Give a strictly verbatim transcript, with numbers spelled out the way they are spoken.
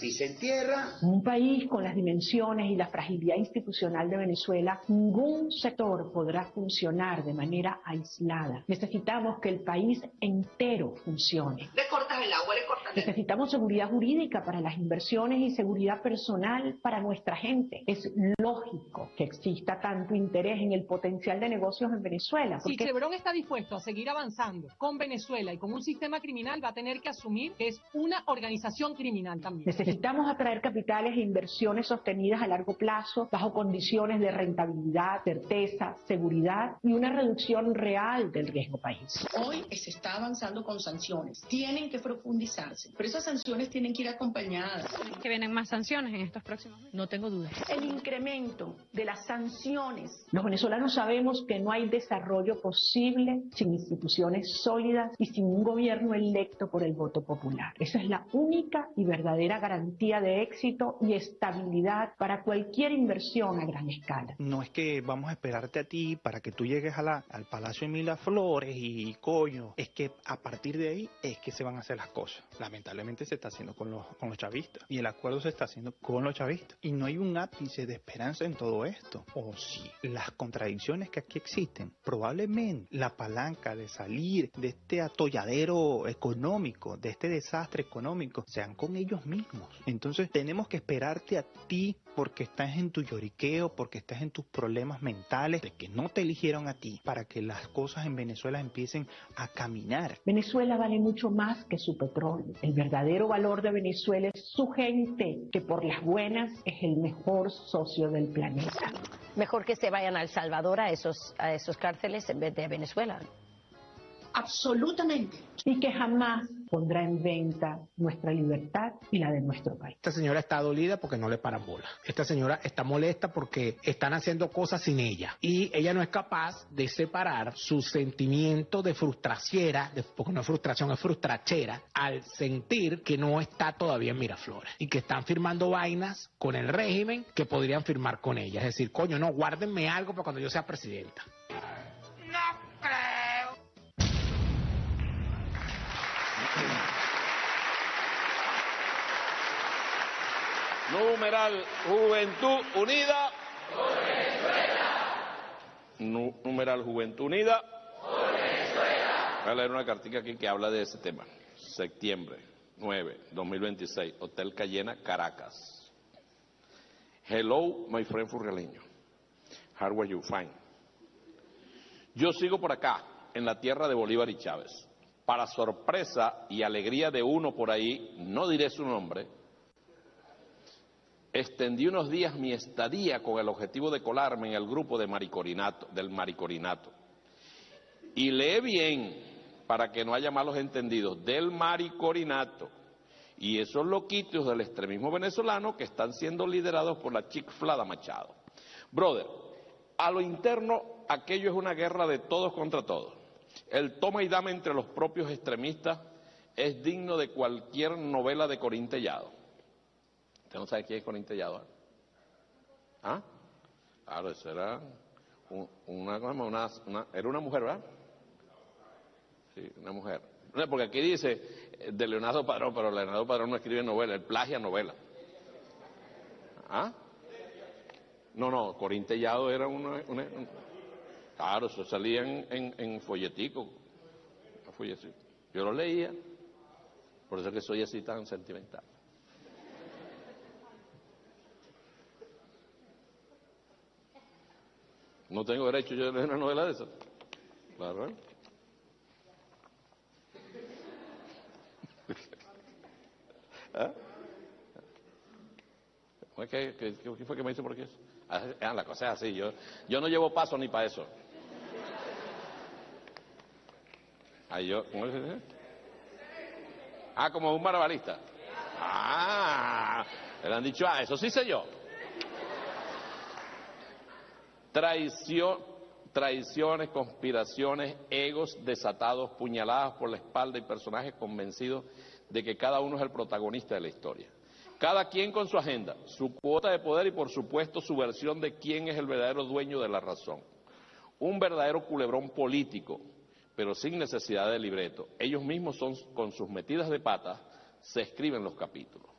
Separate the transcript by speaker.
Speaker 1: Si se entierra...
Speaker 2: Un país con las dimensiones y la fragilidad institucional de Venezuela, ningún sector podrá funcionar de manera aislada. Necesitamos que el país entero funcione.
Speaker 1: Le cortas el agua, le cortas el...
Speaker 2: Necesitamos seguridad jurídica para las inversiones y seguridad personal para nuestra gente. Es lógico que exista tanto interés en el potencial de negocios en Venezuela.
Speaker 3: Porque... Si Chevron está dispuesto a seguir avanzando con Venezuela y con un sistema criminal, va a tener que asumir que es una organización criminal también.
Speaker 2: Necesitamos atraer capitales e inversiones sostenidas a largo plazo, bajo condiciones de rentabilidad, certeza, seguridad y una reducción real del riesgo país.
Speaker 4: Hoy se está avanzando con sanciones. Tienen que profundizarse, pero esas sanciones tienen que ir acompañadas.
Speaker 5: ¿Que vienen más sanciones en estos próximos meses?
Speaker 4: No tengo dudas.
Speaker 2: El incremento de las sanciones. Los venezolanos sabemos que no hay desarrollo posible sin instituciones sólidas y sin un gobierno electo por el voto popular. Esa es la única y verdadera garantía de éxito y estabilidad para cualquier inversión a gran escala.
Speaker 6: No es que vamos a esperarte a ti para que tú llegues a la, al Palacio de Miraflores y coño, es que a partir de ahí es que se van a hacer las cosas. Lamentablemente se está haciendo con los, con los chavistas y el acuerdo se está haciendo con los chavistas y no hay un ápice de esperanza en todo esto. O sí, las contradicciones que aquí existen, probablemente la palanca de salir de este atolladero económico, de este desastre económico, sean con ellos mismos. Entonces tenemos que esperarte a ti porque estás en tu lloriqueo, porque estás en tus problemas mentales, de que no te eligieron a ti, para que las cosas en Venezuela empiecen a caminar.
Speaker 2: Venezuela vale mucho más que su petróleo. El verdadero valor de Venezuela es su gente, que por las buenas es el mejor socio del planeta.
Speaker 7: Mejor que se vayan a El Salvador a esos, a esos cárceles en vez de Venezuela.
Speaker 2: Absolutamente. Y que jamás pondrá en venta nuestra libertad y la de nuestro país.
Speaker 8: Esta señora está dolida porque no le paran bola. Esta señora está molesta porque están haciendo cosas sin ella. Y ella no es capaz de separar su sentimiento de frustraciera, de, porque no es frustración, es frustrachera, al sentir que no está todavía en Miraflores. Y que están firmando vainas con el régimen que podrían firmar con ella. Es decir, coño, no, guárdenme algo para cuando yo sea presidenta.
Speaker 1: No creo.
Speaker 9: Numeral Juventud Unida. Nu numeral Juventud Unida. Voy a leer una cartica aquí que habla de ese tema. Septiembre nueve, dos mil veintiséis, Hotel Cayena, Caracas. Hello, my friend furrialeño. How are you? Fine. Yo sigo por acá, en la tierra de Bolívar y Chávez. Para sorpresa y alegría de uno por ahí, no diré su nombre, extendí unos días mi estadía con el objetivo de colarme en el grupo de maricorinato, del maricorinato. Y lee bien, para que no haya malos entendidos, del maricorinato. Y esos loquitos del extremismo venezolano que están siendo liderados por la chicflada Machado. Brother, a lo interno, aquello es una guerra de todos contra todos. El toma y dame entre los propios extremistas es digno de cualquier novela de Corín Tellado. ¿Usted no sabe quién es Corín Tellado? ¿Ah? Claro, eso era una, una, una, era una mujer, ¿verdad? Sí, una mujer. Porque aquí dice de Leonardo Padrón, pero Leonardo Padrón no escribe novela, él plagia novela. ¿Ah? No, no, Corín Tellado era una... una, una claro, eso salía en, en, en folletico. folletico. Yo lo leía, por eso es que soy así tan sentimental. No tengo derecho yo a leer una novela de esas. Claro, ¿eh? ¿Ah? ¿Qué, qué, ¿Qué fue que me hizo por aquí eso? Ah, la cosa es así, yo, yo no llevo paso ni para eso. Ahí yo, ¿cómo es eso? Ah, como un barbalista. Ah, le han dicho, ah, eso sí sé yo. Traición, traiciones, conspiraciones, egos desatados, puñaladas por la espalda y personajes convencidos de que cada uno es el protagonista de la historia. Cada quien con su agenda, su cuota de poder y por supuesto su versión de quién es el verdadero dueño de la razón. Un verdadero culebrón político, pero sin necesidad de libreto. Ellos mismos son, con sus metidas de patas, se escriben los capítulos.